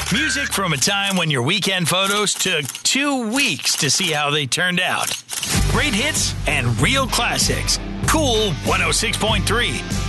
Music from a time when your weekend photos took 2 weeks to see how they turned out. Great hits and real classics. Cool 106.3.